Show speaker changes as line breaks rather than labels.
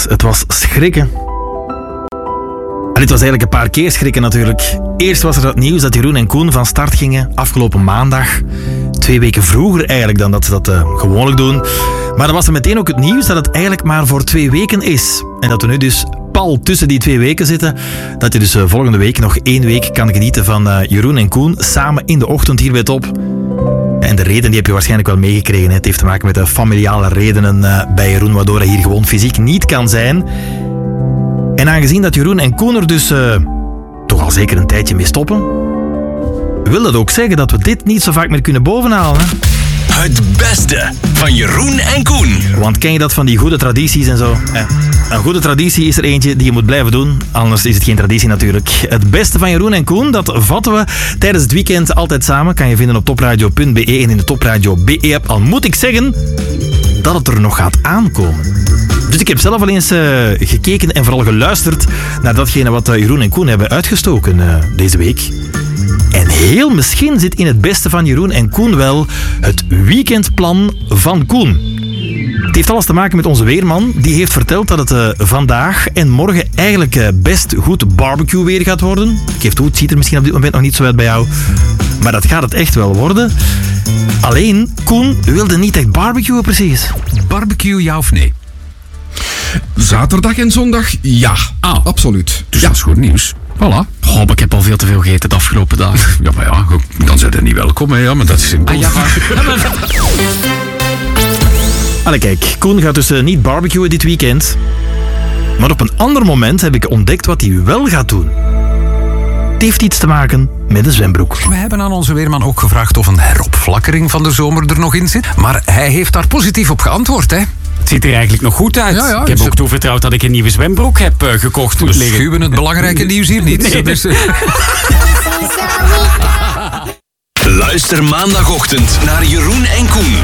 Het was schrikken. En dit was eigenlijk een paar keer schrikken natuurlijk. Eerst was er het nieuws dat Jeroen en Koen van start gingen afgelopen maandag. 2 weken vroeger eigenlijk dan dat ze dat gewoonlijk doen. Maar dan was er meteen ook het nieuws dat het eigenlijk maar voor 2 weken is. En dat we nu dus pal tussen die 2 weken zitten. Dat je dus volgende week nog 1 week kan genieten van Jeroen en Koen samen in de ochtend hier bij Top. En de reden die heb je waarschijnlijk wel meegekregen. Hè. Het heeft te maken met de familiale redenen bij Jeroen, waardoor hij hier gewoon fysiek niet kan zijn. En aangezien dat Jeroen en Koen er dus toch al zeker een tijdje mee stoppen, wil dat ook zeggen dat we dit niet zo vaak meer kunnen bovenhalen. Hè?
Het beste van Jeroen en Koen.
Want ken je dat van die goede tradities en zo? Een goede traditie is er eentje die je moet blijven doen. Anders is het geen traditie natuurlijk. Het beste van Jeroen en Koen, dat vatten we tijdens het weekend altijd samen. Kan je vinden op topradio.be en in de Topradio BE-app. Al moet ik zeggen dat het er nog gaat aankomen. Dus ik heb zelf al eens gekeken en vooral geluisterd naar datgene wat Jeroen en Koen hebben uitgestoken deze week. En heel misschien zit in het beste van Jeroen en Koen wel het weekendplan van Koen. Het heeft alles te maken met onze weerman. Die heeft verteld dat het vandaag en morgen eigenlijk best goed barbecue weer gaat worden. Ik geef toe, het ziet er misschien op dit moment nog niet zo uit bij jou. Maar dat gaat het echt wel worden. Alleen, Koen wilde niet echt barbecuen precies.
Barbecue, ja of nee?
Zaterdag en zondag, ja. Absoluut.
Dus dat is goed nieuws. Voilà.
Oh, maar ik heb al veel te veel gegeten de afgelopen dagen.
Ja, maar ja, dan zijn er niet welkom, hè. Ja, maar dat is simpel.
Allee, kijk, Koen gaat dus niet barbecuen dit weekend. Maar op een ander moment heb ik ontdekt wat hij wel gaat doen. Het heeft iets te maken met de zwembroek.
We hebben aan onze weerman ook gevraagd of een heropflakkering van de zomer er nog in zit. Maar hij heeft daar positief op geantwoord, hè.
Het ziet er eigenlijk nog goed uit.
Ja,
ik heb ook toevertrouwd dat ik een nieuwe zwembroek heb gekocht.
We schuwen het belangrijke nieuws hier niet.
Nee.
Dus,
Luister maandagochtend naar Jeroen en Koen.